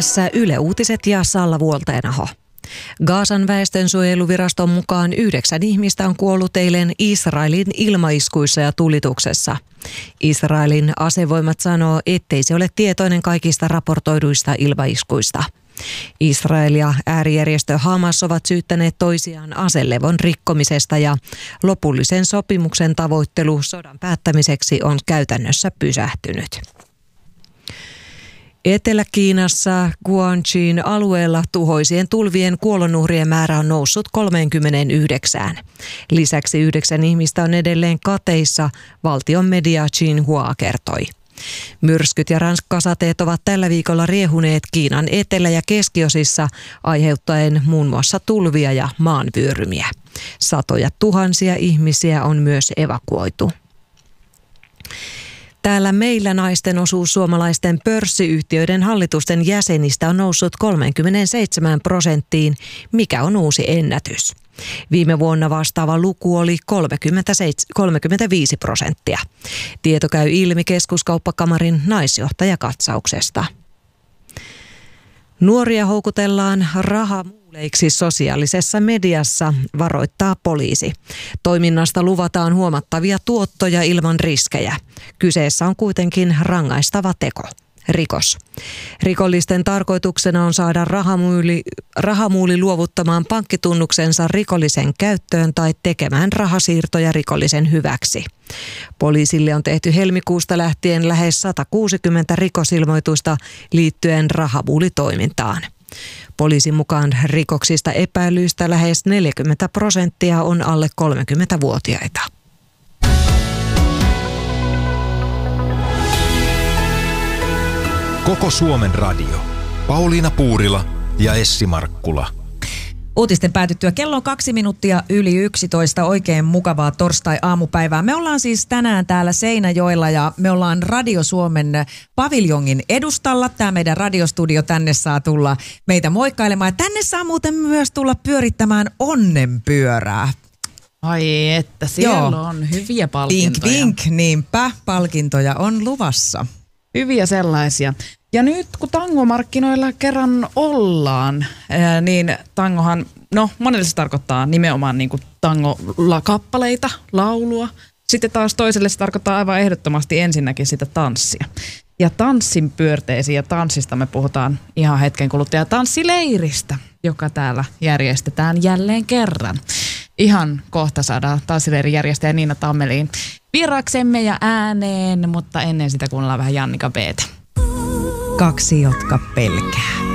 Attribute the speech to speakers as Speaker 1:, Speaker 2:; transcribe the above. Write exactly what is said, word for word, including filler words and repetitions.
Speaker 1: tässä Yle Uutiset ja Salla Vuolteenaho. Gazan väestönsuojeluviraston mukaan yhdeksän ihmistä on kuollut eilen Israelin ilmaiskuissa ja tulituksessa. Israelin asevoimat sanoo, ettei se ole tietoinen kaikista raportoiduista ilmaiskuista. Israel ja äärijärjestö Hamas ovat syyttäneet toisiaan aselevon rikkomisesta ja lopullisen sopimuksen tavoittelu sodan päättämiseksi on käytännössä pysähtynyt. Etelä-Kiinassa Guangxin alueella tuhoisien tulvien kuolonuhrien määrä on noussut kolmekymmentäyhdeksän. Lisäksi yhdeksän ihmistä on edelleen kateissa, valtion media Xinhua kertoi. Myrskyt ja rankkasateet ovat tällä viikolla riehuneet Kiinan etelä- ja keskiosissa, aiheuttaen muun muassa tulvia ja maanvyörymiä. Satoja tuhansia ihmisiä on myös evakuoitu. Täällä meillä naisten osuus suomalaisten pörssiyhtiöiden hallitusten jäsenistä on noussut kolmekymmentäseitsemän prosenttiin, mikä on uusi ennätys. Viime vuonna vastaava luku oli kolmekymmentäviisi prosenttia. Tieto käy ilmi Keskuskauppakamarin naisjohtajakatsauksesta. Nuoria houkutellaan rahamuuleiksi sosiaalisessa mediassa, varoittaa poliisi. Toiminnasta luvataan huomattavia tuottoja ilman riskejä. Kyseessä on kuitenkin rangaistava teko. Rikos. Rikollisten tarkoituksena on saada rahamuuli, rahamuuli luovuttamaan pankkitunnuksensa rikollisen käyttöön tai tekemään rahasiirtoja rikollisen hyväksi. Poliisille on tehty helmikuusta lähtien lähes sata kuusikymmentä rikosilmoitusta liittyen rahamuulitoimintaan. Poliisin mukaan rikoksista epäilyistä lähes neljäkymmentä prosenttia on alle kolmekymmentävuotiaita.
Speaker 2: Koko Suomen radio. Pauliina Puurila ja Essi Markkula.
Speaker 3: Uutisten päätyttyä kello on kaksi minuuttia yli yksitoista. Oikein mukavaa torstai-aamupäivää. Me ollaan siis tänään täällä Seinäjoella ja me ollaan Radio Suomen paviljongin edustalla. Tämä meidän radiostudio, tänne saa tulla meitä moikkailemaan. Ja tänne saa muuten myös tulla pyörittämään onnenpyörää.
Speaker 4: Ai että, siellä
Speaker 3: Joo.
Speaker 4: on hyviä palkintoja.
Speaker 3: Vink, vink, niinpä. Palkintoja on luvassa.
Speaker 4: Hyviä sellaisia. Ja nyt kun tangomarkkinoilla kerran ollaan, ää, niin tangohan, no monelle se tarkoittaa nimenomaan niin kuin tango-kappaleita, laulua. Sitten taas toiselle se tarkoittaa aivan ehdottomasti ensinnäkin sitä tanssia. Ja tanssin pyörteisiin ja tanssista me puhutaan ihan hetken kuluttua. Ja tanssileiristä, joka täällä järjestetään jälleen kerran. Ihan kohta saadaan tanssileirin järjestäjä Niina Tammeliin vieraaksemme ja ääneen, mutta ennen sitä kuunnellaan vähän Jannika B:tä.
Speaker 3: Kaksi, jotka pelkää.